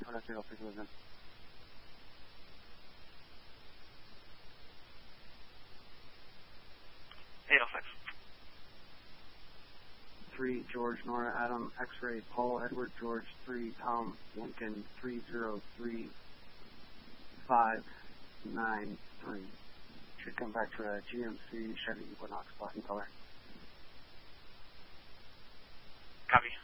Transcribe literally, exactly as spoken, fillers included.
for that signal, please listen. eight oh six. three, George, Nora, Adam, X-ray, Paul, Edward, George, three, Tom, Lincoln, three zero three five nine three. Should come back to a G M C Chevy Equinox black and color. Copy.